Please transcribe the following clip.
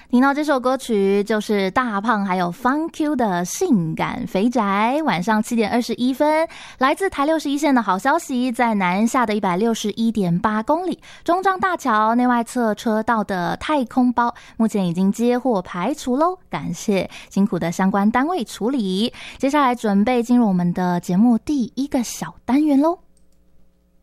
听到这首歌曲就是大胖还有 FunQ 的性感肥宅。晚上7点21分，来自台61线的好消息，在南下的 161.8 公里中彰大桥内外侧车道的太空包目前已经接获排除咯，感谢辛苦的相关单位处理。接下来准备进入我们的节目第一个小单元咯。